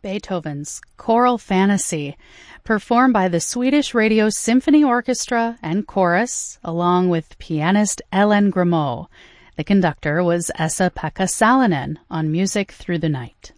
Beethoven's Choral Fantasy, performed by the Swedish Radio Symphony Orchestra and Chorus, along with pianist Ellen Grimaud. The conductor was Esa-Pekka Salonen on Music Through the Night.